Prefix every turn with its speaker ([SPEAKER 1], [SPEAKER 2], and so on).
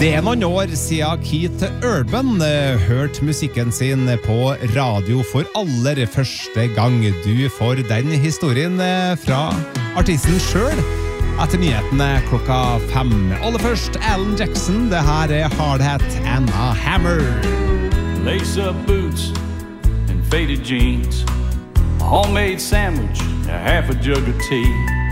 [SPEAKER 1] Det noen år siden Keith Urban hørte musikken sin på radio for aller første gang. Du får den historien fra artisten selv etter nyhetene klokka 5. Aller først Alan Jackson, det her Hard Hat and a Hammer.
[SPEAKER 2] Lace-up boots and faded jeans, a homemade sandwich, a half a jug of tea.